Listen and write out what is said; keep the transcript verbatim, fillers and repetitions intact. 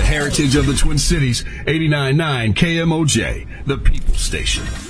heritage of the Twin Cities. eighty-nine point nine K M O J, the People Station.